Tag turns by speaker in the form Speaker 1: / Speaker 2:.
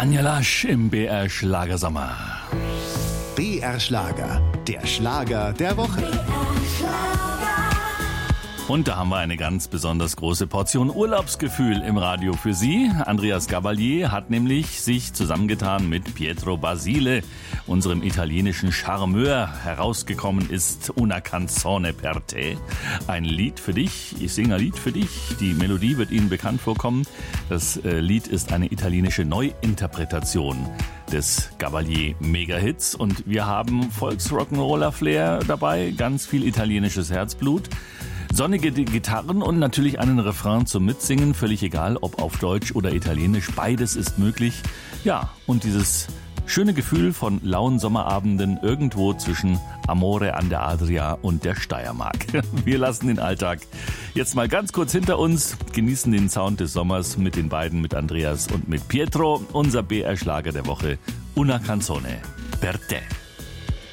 Speaker 1: Anja Lasch im BR Schlagersommer.
Speaker 2: BR Schlager, der Schlager der Woche.
Speaker 1: Und da haben wir eine ganz besonders große Portion Urlaubsgefühl im Radio für Sie. Andreas Gabalier hat nämlich sich zusammengetan mit Pietro Basile, unserem italienischen Charmeur. Herausgekommen ist Una canzone per te, ein Lied für dich. Ich singe ein Lied für dich. Die Melodie wird Ihnen bekannt vorkommen. Das Lied ist eine italienische Neuinterpretation des Gabalier Mega-Hits. Und wir haben Volks-Rock'n'Roller-Flair dabei, ganz viel italienisches Herzblut. Sonnige Gitarren und natürlich einen Refrain zum Mitsingen, völlig egal, ob auf Deutsch oder Italienisch, beides ist möglich. Ja, und dieses schöne Gefühl von lauen Sommerabenden irgendwo zwischen Amore an der Adria und der Steiermark. Wir lassen den Alltag jetzt mal ganz kurz hinter uns, genießen den Sound des Sommers mit den beiden, mit Andreas und mit Pietro. Unser BR-Schlager der Woche, Una canzone per te.